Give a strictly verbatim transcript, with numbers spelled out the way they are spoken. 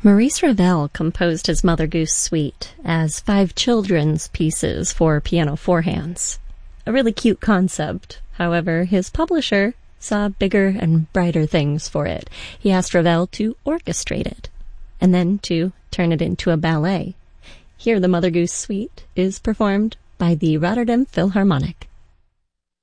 Maurice Ravel composed his Mother Goose Suite as five children's pieces for piano four hands. A really cute concept. However, his publisher saw bigger and brighter things for it. He asked Ravel to orchestrate it, and then to turn it into a ballet. Here, the Mother Goose Suite is performed by the Rotterdam Philharmonic.